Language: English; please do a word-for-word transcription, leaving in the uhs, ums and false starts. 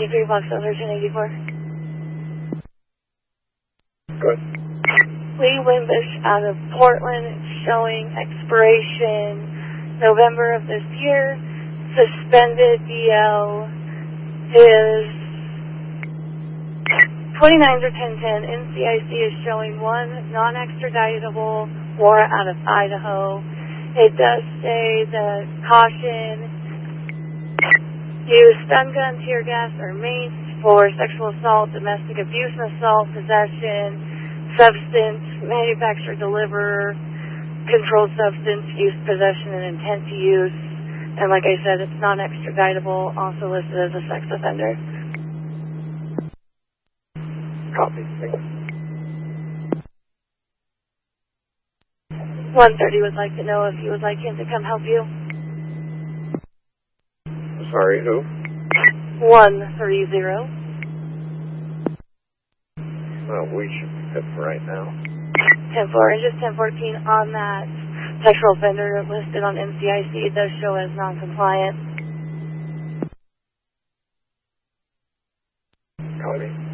fifty-three Fox thirteen eighty-four. Good. Lee Wimbish out of Portland, showing expiration November of this year. Suspended D L is twenty-nine or ten ten. N C I C is showing one non-extraditable warrant out of Idaho. It does say the caution, use stun gun, tear gas, or mace for sexual assault, domestic abuse and assault, possession, substance, manufacturer, deliverer, controlled substance, use, possession, and intent to use. And like I said, it's non-extraditable, also listed as a sex offender. Copy. Thanks. one thirty would like to know if you would like him to come help you. Sorry, who? one thirty. Well, we should hit right now. ten four, and just ten fourteen on that sexual offender listed on N C I C. It does show as non-compliant. Copy.